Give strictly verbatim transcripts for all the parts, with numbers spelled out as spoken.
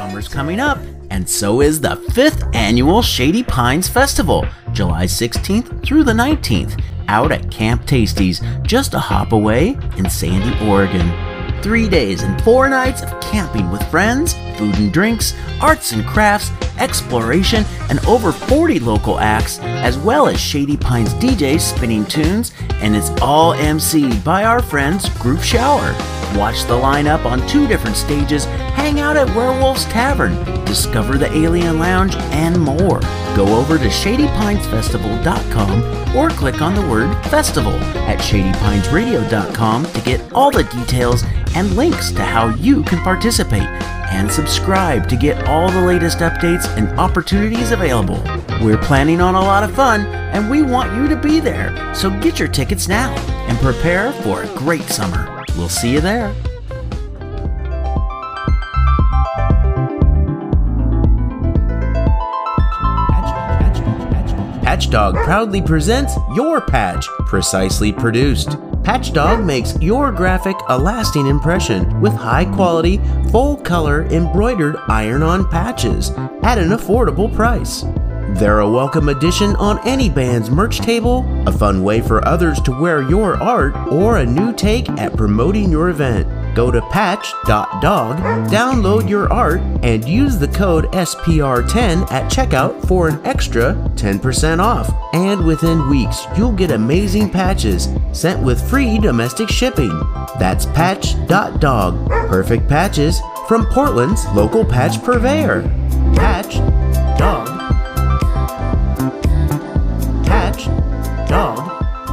Summer's coming up, and so is the fifth annual Shady Pines Festival, July sixteenth through the nineteenth, out at Camp Tasties, just a hop away in Sandy, Oregon. Three days and four nights of camping with friends, food and drinks, arts and crafts, exploration, and over forty local acts, as well as Shady Pines D Js spinning tunes, and it's all emceed by our friends Group Shower. Watch the lineup on two different stages, hang out at Werewolf's Tavern, discover the Alien Lounge, and more. Go over to shady pines festival dot com or click on the word festival at shady pines radio dot com to get all the details and links to how you can participate, and subscribe to get all the latest updates and opportunities available. We're planning on a lot of fun, and we want you to be there, so get your tickets now and prepare for a great summer. We'll see you there. Patchdog proudly presents Your Patch, precisely produced. Patchdog makes your graphic a lasting impression with high-quality, full-color embroidered iron-on patches at an affordable price. They're a welcome addition on any band's merch table, a fun way for others to wear your art, or a new take at promoting your event. Go to patch dot dog, download your art, and use the code S P R ten at checkout for an extra ten percent off. And within weeks, you'll get amazing patches sent with free domestic shipping. That's patch dot dog. Perfect patches from Portland's local patch purveyor. Patch Dog. Patch Dog.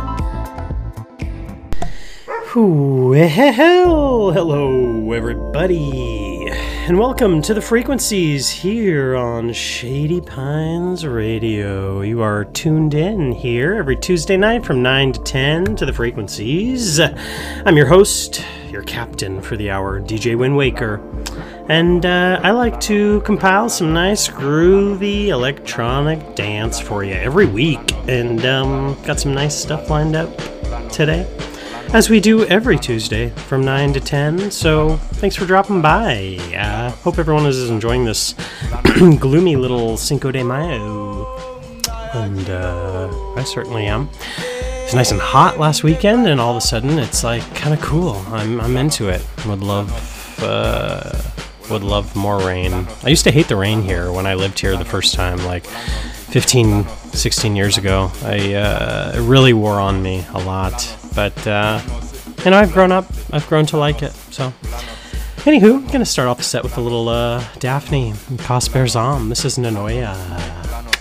Well, hello everybody, and welcome to the Frequencies here on Shady Pines Radio. You are tuned in here every Tuesday night from nine to ten to the Frequencies. I'm your host, your captain for the hour, D J Wind Waker, and uh, I like to compile some nice groovy electronic dance for you every week, and um, got some nice stuff lined up today, as we do every Tuesday from nine to ten, so thanks for dropping by. Uh, hope everyone is enjoying this gloomy little Cinco de Mayo, and uh, I certainly am. It's nice and hot last weekend, and all of a sudden it's like kind of cool. I'm I'm into it. Would love uh, would love more rain. I used to hate the rain here when I lived here the first time, like fifteen, sixteen years ago. I uh, it really wore on me a lot. But, uh, you know, I've grown up. I've grown to like it. So, anywho, I'm going to start off the set with a little uh, Daphne and Cosper Zom. This is Nanoya.